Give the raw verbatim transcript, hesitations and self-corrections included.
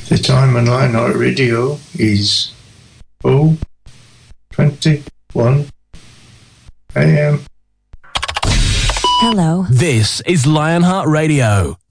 The time on Lionheart Radio is oh twenty-one a.m. Hello. This is Lionheart Radio.